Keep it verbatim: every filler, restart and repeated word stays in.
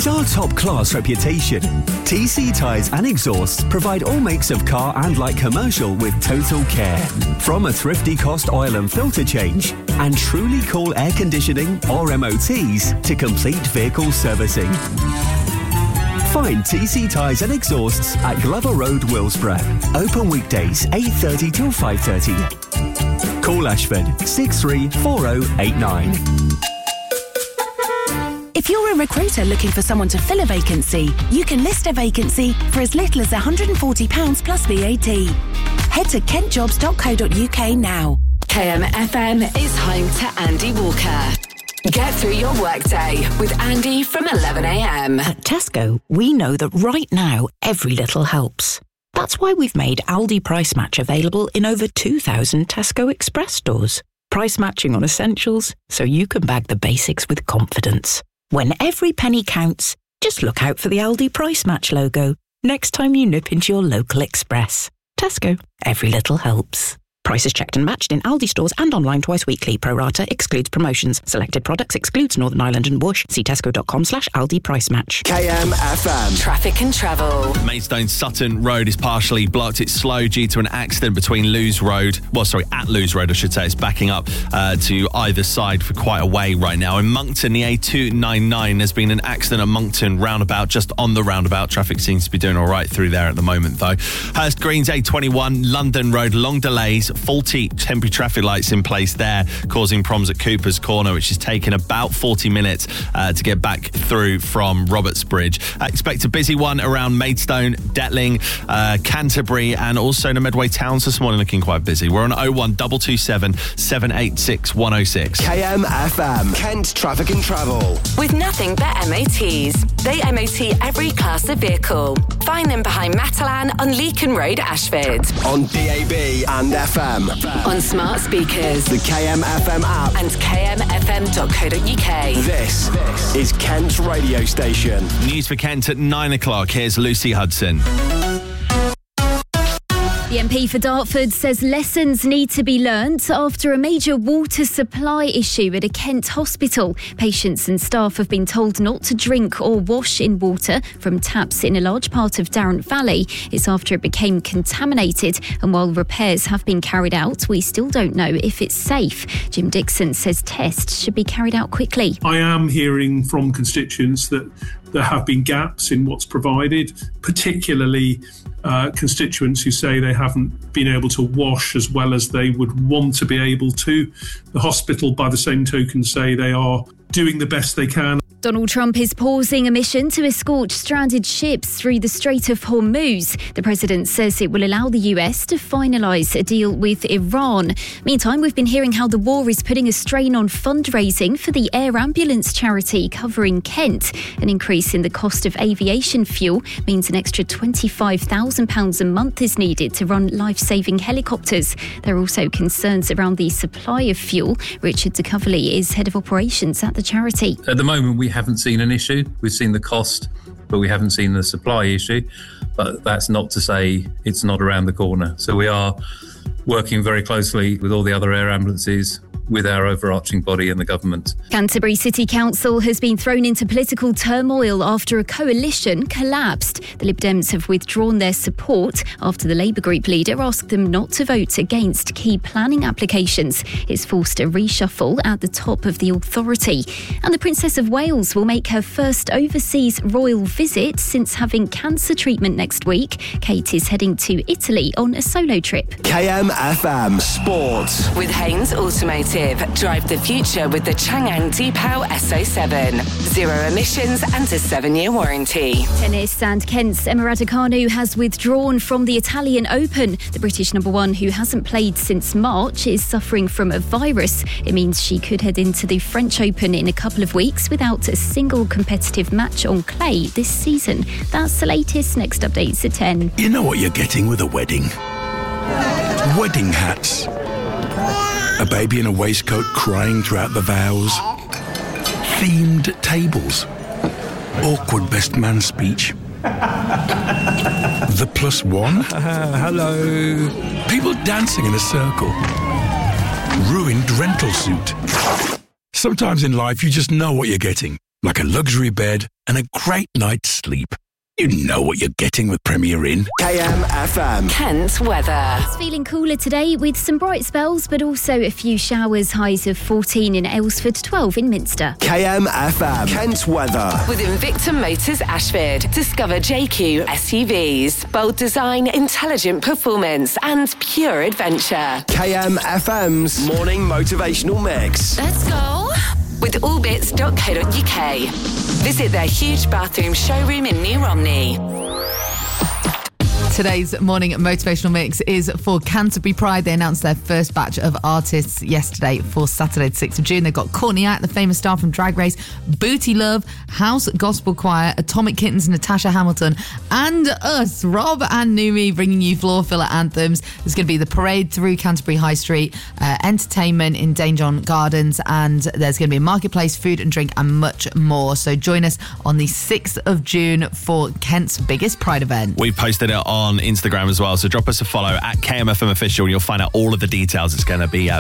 With our top-class reputation, T C Tyres and Exhausts provide all makes of car and light commercial with total care. From a thrifty cost oil and filter change and truly cool air conditioning or M O Ts to complete vehicle servicing. Find T C Tyres and Exhausts at Glover Road, Willsborough. Open weekdays eight thirty till five thirty. Call Ashford six three four zero eight nine. If you're a recruiter looking for someone to fill a vacancy, you can list a vacancy for as little as one hundred forty pounds plus V A T. Head to kent jobs dot co dot U K now. K M F M is home to Andy Walker. Get through your workday with Andy from eleven a m. At Tesco, we know that right now, every little helps. That's why we've made Aldi Price Match available in over two thousand Tesco Express stores. Price matching on essentials, so you can bag the basics with confidence. When every penny counts, just look out for the Aldi Price Match logo next time you nip into your local Express. Tesco, every little helps. Prices checked and matched in Aldi stores and online twice weekly. Pro rata excludes promotions. Selected products excludes Northern Ireland and Bush. See tesco.com slash Aldi Price Match. K M F M. Traffic and travel. Maidstone Sutton Road is partially blocked. It's slow due to an accident between Lewes Road. Well, sorry, at Lewes Road, I should say. It's backing up uh, to either side for quite a way right now. In Moncton, the A two ninety-nine, there's been an accident at Moncton roundabout, just on the roundabout. Traffic seems to be doing all right through there at the moment, though. Hurst Green's A twenty-one, London Road, long delays. Faulty temporary traffic lights in place there, causing problems at Cooper's Corner, which is taking about forty minutes uh, to get back through from Robertsbridge. Uh, expect a busy one around Maidstone, Detling, uh, Canterbury, and also the Medway Towns this morning, looking quite busy. We're on oh one two two seven, seven eight six, one oh six. K M F M, Kent Traffic and Travel. With nothing but M O Ts. They M O T every class of vehicle. Find them behind Matalan on Leakin Road, Ashford. On D A B and F M. On smart speakers. The K M F M app. And k m f m dot co dot u k. This, this is Kent's radio station. News for Kent at nine o'clock. Here's Lucy Hudson. The M P for Dartford says lessons need to be learnt after a major water supply issue at a Kent hospital. Patients and staff have been told not to drink or wash in water from taps in a large part of Darrant Valley. It's after it became contaminated, and while repairs have been carried out, we still don't know if it's safe. Jim Dixon says tests should be carried out quickly. I am hearing from constituents that there have been gaps in what's provided, particularly uh, constituents who say they haven't been able to wash as well as they would want to be able to. The hospital, by the same token, say they are doing the best they can. Donald Trump is pausing a mission to escort stranded ships through the Strait of Hormuz. The president says it will allow the U S to finalise a deal with Iran. Meantime, we've been hearing how the war is putting a strain on fundraising for the air ambulance charity covering Kent. An increase in the cost of aviation fuel means an extra twenty-five thousand pounds a month is needed to run life-saving helicopters. There are also concerns around the supply of fuel. Richard de Coverley is head of operations at the charity. At the moment, we haven't seen an issue. We've seen the cost, but we haven't seen the supply issue. But that's not to say it's not around the corner. So we are working very closely with all the other air ambulances, with our overarching body and the government. Canterbury City Council has been thrown into political turmoil after a coalition collapsed. The Lib Dems have withdrawn their support after the Labour group leader asked them not to vote against key planning applications. It's forced a reshuffle at the top of the authority. And the Princess of Wales will make her first overseas royal visit since having cancer treatment next week. Kate is heading to Italy on a solo trip. K M F M Sports. With Haynes Automotive. Drive the future with the Chang'an Deepao S O seven. Zero emissions and a seven-year warranty. Tennis, and Kent's Emma Raducanu has withdrawn from the Italian Open. The British number one, who hasn't played since March, is suffering from a virus. It means she could head into the French Open in a couple of weeks without a single competitive match on clay this season. That's the latest. Next updates at ten. You know what you're getting with a wedding? Wedding hats. A baby in a waistcoat crying throughout the vows. Themed tables. Awkward best man speech. The plus one. Uh, hello. People dancing in a circle. Ruined rental suit. Sometimes in life you just know what you're getting. like a luxury bed and a great night's sleep. You know what you're getting with Premier Inn. K M F M. Kent weather. It's feeling cooler today with some bright spells, but also a few showers. Highs of fourteen in Aylesford, twelve in Minster. K M F M. Kent weather. With Invicta Motors Ashford. Discover J Q S U Vs. Bold design, intelligent performance and pure adventure. K M F M's morning motivational mix. Let's go with allbits dot co dot uk. Visit their huge bathroom showroom in New Romney. Today's morning motivational mix is for Canterbury Pride. They announced their first batch of artists yesterday for Saturday the sixth of June. They've got Courtney Act, the famous star from Drag Race, Booty Love, House Gospel Choir, Atomic Kittens, Natasha Hamilton, and us, Rob and Numi, bringing you floor filler anthems. There's going to be the parade through Canterbury High Street, uh, entertainment in Danejohn Gardens, and there's going to be a marketplace, food and drink, and much more. So join us on the sixth of June for Kent's biggest Pride event. We posted it on Instagram as well, so drop us a follow at K M F M Official and you'll find out all of the details. It's going to be uh,